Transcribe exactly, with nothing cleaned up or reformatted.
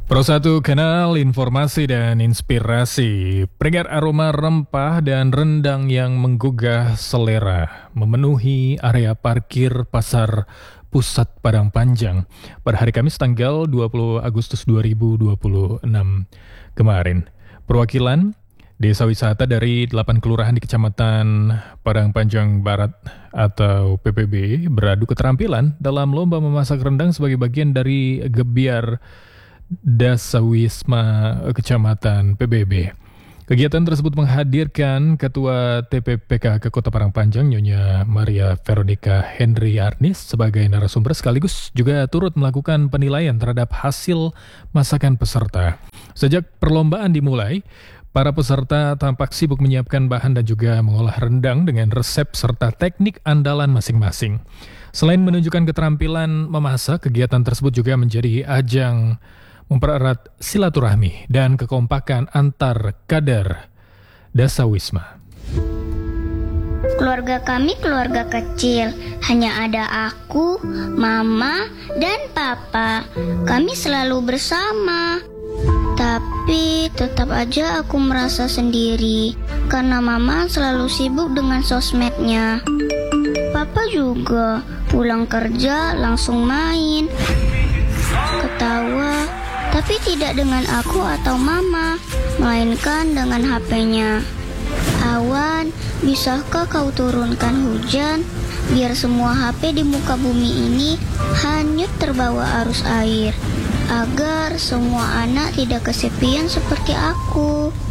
Pro satu Kanal Informasi dan Inspirasi. Peringkat aroma rempah dan rendang yang menggugah selera memenuhi area parkir Pasar Pusat Padang Panjang pada hari Kamis tanggal dua puluh Agustus dua ribu dua puluh enam kemarin. Perwakilan desa wisata dari delapan kelurahan di Kecamatan Padang Panjang Barat atau P P B beradu keterampilan dalam lomba memasak rendang sebagai bagian dari Gebiar Dasawisma Kecamatan P B B. Kegiatan tersebut menghadirkan Ketua T P P K ke Kota Padang Panjang, Nyonya Maria Veronica Henry Arnis sebagai narasumber, sekaligus juga turut melakukan penilaian terhadap hasil masakan peserta. Sejak perlombaan dimulai, para peserta tampak sibuk menyiapkan bahan dan juga mengolah rendang dengan resep serta teknik andalan masing-masing. Selain menunjukkan keterampilan memasak, kegiatan tersebut juga menjadi ajang mempererat silaturahmi dan kekompakan antar kader Dasawisma. Keluarga kami keluarga kecil, hanya ada aku, mama, dan papa. Kami selalu bersama. Tapi tetap aja aku merasa sendiri karena mama selalu sibuk dengan sosmednya. Papa juga pulang kerja langsung main, ketawa, tapi tidak dengan aku atau mama, melainkan dengan H P-nya. Awan, bisakah kau turunkan hujan biar semua H P di muka bumi ini hanyut terbawa arus air, agar semua anak tidak kesepian seperti aku.